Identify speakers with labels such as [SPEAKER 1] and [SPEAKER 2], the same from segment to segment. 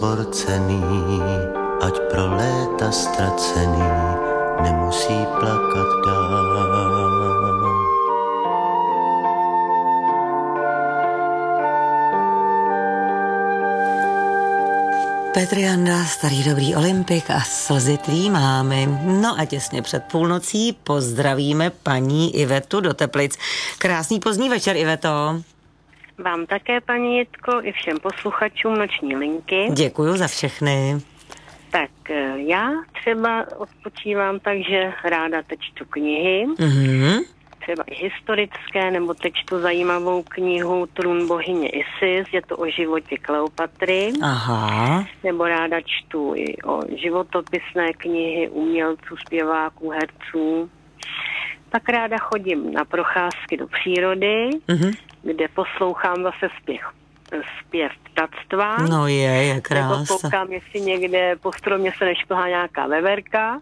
[SPEAKER 1] Porcený, ať pro léta ztracený nemusí plakat dál.
[SPEAKER 2] Petr Janda, starý dobrý Olympik a slzy tvý mámy. No a těsně před půlnocí pozdravíme paní Ivetu do Teplic. Krásný pozdní večer, Iveto.
[SPEAKER 3] Vám také, paní Jitko, i všem posluchačům Noční linky.
[SPEAKER 2] Děkuju za všechny.
[SPEAKER 3] Tak já třeba odpočívám tak, že ráda teď čtu knihy, třeba i historické, nebo teď čtu zajímavou knihu Trůn bohyně Isis, je to o životě Kleopatry.
[SPEAKER 2] Aha.
[SPEAKER 3] Nebo ráda čtu i o životopisné knihy umělců, zpěváků, herců. Tak ráda chodím na procházky do přírody, kde poslouchám zase zpěv ptactva.
[SPEAKER 2] No je krása.
[SPEAKER 3] Nebo koukám, jestli někde po stromě se nešplhá nějaká veverka.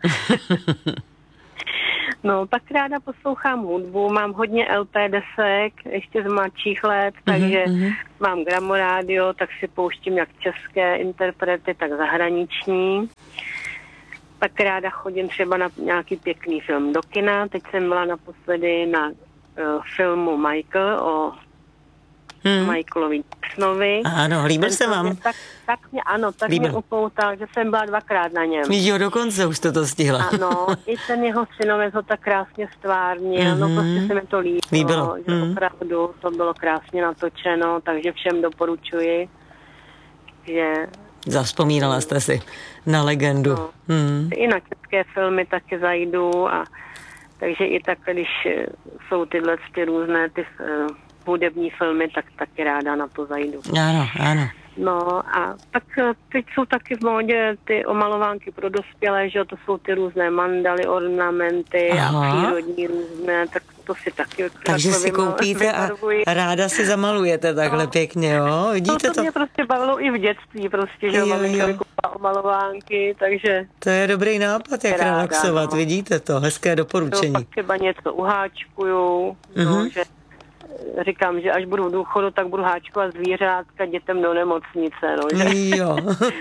[SPEAKER 3] No, pak ráda poslouchám hudbu, mám hodně LP desek, ještě z mladších let, takže mám gramorádio, tak si pouštím jak české interprety, tak zahraniční. Pak ráda chodím třeba na nějaký pěkný film do kina. Teď jsem byla naposledy na filmu Michael o Michaelovi Jacksonovi.
[SPEAKER 2] Ano, líbil se vám?
[SPEAKER 3] Tak mě upoutal, že jsem byla 2krát na něm.
[SPEAKER 2] Jo, dokonce už to stihla.
[SPEAKER 3] Ano, i ten jeho synovec ho tak krásně stvárnil, no prostě se mi to líbilo. Že opravdu to bylo krásně natočeno, takže všem doporučuji, že...
[SPEAKER 2] Zavzpomínala jste si na legendu.
[SPEAKER 3] No, i na české filmy taky zajdu takže i tak, když jsou tyhle různé hudební filmy, tak taky ráda na to zajdu.
[SPEAKER 2] Ano.
[SPEAKER 3] No a tak teď jsou taky v módě ty omalovánky pro dospělé, že to jsou ty různé mandaly, ornamenty a přírodní různé, tak to si taky...
[SPEAKER 2] Takže si koupíte a ráda si zamalujete takhle pěkně, jo? Vidíte
[SPEAKER 3] to mě prostě bavilo i v dětství, prostě, že maminka vykoupila omalovánky, takže...
[SPEAKER 2] To je dobrý nápad, jak ráda, relaxovat, vidíte to, hezké doporučení.
[SPEAKER 3] Pak třeba něco uháčkuju, že říkám, že až budu v důchodu, tak budu háčkovat zvířátka dětem do nemocnice, že?
[SPEAKER 2] Jo.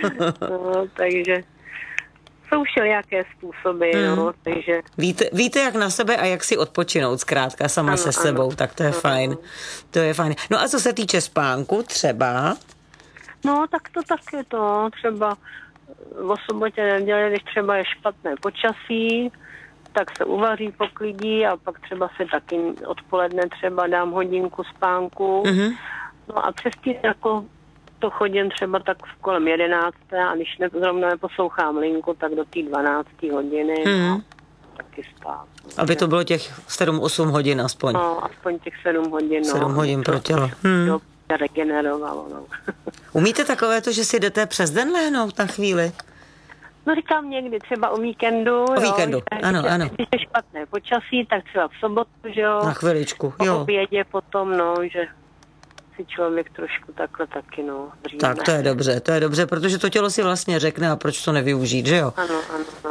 [SPEAKER 3] Takže jsou všelijaké způsoby, takže...
[SPEAKER 2] Víte, jak na sebe a jak si odpočinout zkrátka sama se sebou, tak to je fajn. To je fajn. No a co se týče spánku třeba?
[SPEAKER 3] No, tak to taky to, třeba o sobotě, neděli, když třeba je špatné počasí, tak se uvaří, poklidí a pak třeba se taky odpoledne třeba dám hodinku spánku. No a přes jako to chodím třeba tak kolem 11. a když zrovna neposlouchám linku, tak do té 12. hodiny taky spát.
[SPEAKER 2] Aby to bylo těch 7-8 hodin aspoň.
[SPEAKER 3] No, aspoň těch 7 hodin.
[SPEAKER 2] 7 hodin pro tělo.
[SPEAKER 3] To regenerovalo.
[SPEAKER 2] Umíte takové to, že si jdete přes den lehnout na chvíli?
[SPEAKER 3] No říkám někdy, třeba o víkendu.
[SPEAKER 2] O víkendu, ano.
[SPEAKER 3] Když je špatné počasí, tak třeba v sobotu, že jo.
[SPEAKER 2] Na chviličku,
[SPEAKER 3] jo. Po obědě potom, že si člověk trošku takhle taky, dříve.
[SPEAKER 2] Tak to je dobře, protože to tělo si vlastně řekne a proč to nevyužít, že jo.
[SPEAKER 3] Ano.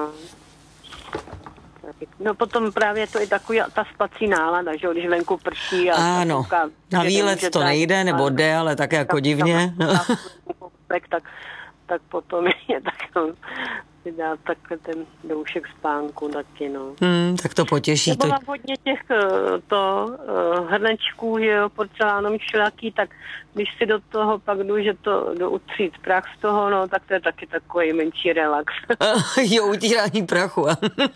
[SPEAKER 3] No potom právě to je taková ta spací nálada, že jo, když venku prší.
[SPEAKER 2] Ano, na výlet to nejde, nebo jde, ale tak jako divně.
[SPEAKER 3] Tak potom je tak si dá takhle ten doušek spánku taky,
[SPEAKER 2] tak to potěší.
[SPEAKER 3] To byla hodně těch hrnečků, že jo, porcelánových všelaký, tak když si do toho pak jdu, že to do utřít prach z toho, tak to je taky takový menší relax.
[SPEAKER 2] Jo, utírání prachu.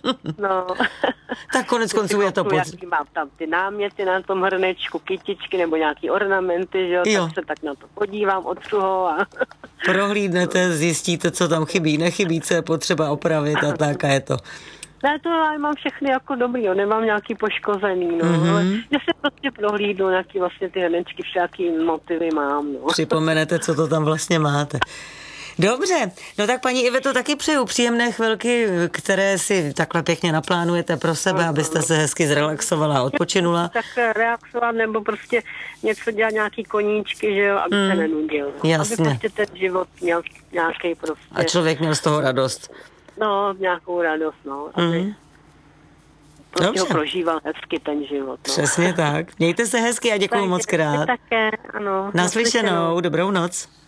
[SPEAKER 2] Tak konec konců je to
[SPEAKER 3] jaký mám tam ty náměty na tom hrnečku, kytičky nebo nějaký ornamenty, že jo, tak se tak na to podívám od toho a...
[SPEAKER 2] Prohlídnete, zjistíte, co tam chybí, nechybí, co je potřeba opravit a tak a je to.
[SPEAKER 3] Ne, to já mám všechny jako dobrý, nemám nějaký poškozený, ale že si prostě prohlídnu, nějaký vlastně ty hrnečky, všaký motivy mám,
[SPEAKER 2] Připomenete, co to tam vlastně máte. Dobře, no tak paní Iveto, taky přeju příjemné chvilky, které si takhle pěkně naplánujete pro sebe, abyste se hezky zrelaxovala a odpočinula.
[SPEAKER 3] Tak relaxovat nebo prostě něco dělat, nějaký koníčky, že jo, aby se nenudil.
[SPEAKER 2] Jasně.
[SPEAKER 3] Aby prostě ten život měl nějaký prostě.
[SPEAKER 2] A člověk měl z toho radost.
[SPEAKER 3] No, nějakou radost, aby prostě ho prožíval hezky ten život.
[SPEAKER 2] Přesně tak. Mějte se hezky a děkuju moc krát.
[SPEAKER 3] Také, ano.
[SPEAKER 2] Naslyšenou, dobrou noc.